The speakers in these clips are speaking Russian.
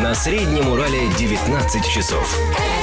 На Среднем Урале 19 часов.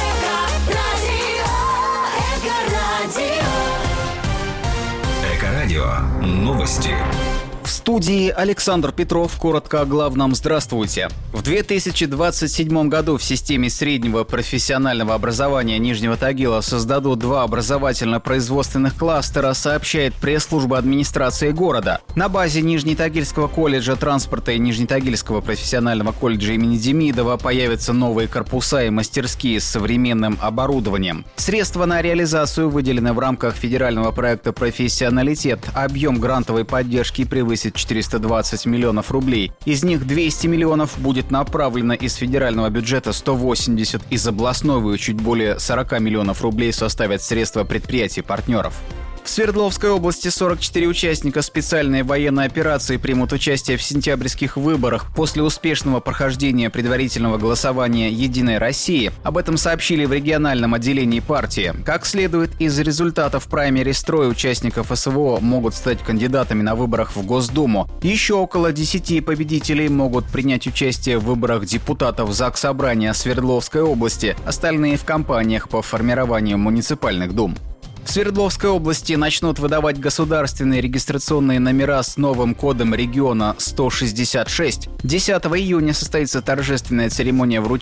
Эко-радио. Новости. В студии Александр Петров. Коротко о главном. Здравствуйте. В 2027 году в системе среднего профессионального образования Нижнего Тагила создадут 2 образовательно-производственных кластера, сообщает пресс-служба администрации города. На базе Нижнетагильского колледжа транспорта и Нижнетагильского профессионального колледжа имени Демидова появятся новые корпуса и мастерские с современным оборудованием. Средства на реализацию выделены в рамках федерального проекта «Профессионалитет». Объем грантовой поддержки превысит 420 миллионов рублей. Из них 200 миллионов будет направлено из федерального бюджета, 180 из областного и чуть более 40 миллионов рублей составят средства предприятий-партнеров. В Свердловской области 44 участника специальной военной операции примут участие в сентябрьских выборах после успешного прохождения предварительного голосования «Единой России». Об этом сообщили в региональном отделении партии. Как следует из результатов праймериз, трое участников СВО могут стать кандидатами на выборах в Госдуму. Еще около 10 победителей могут принять участие в выборах депутатов Заксобрания Свердловской области, остальные в кампаниях по формированию муниципальных дум. В Свердловской области начнут выдавать государственные регистрационные номера с новым кодом региона 166. 10 июня состоится торжественная церемония вручения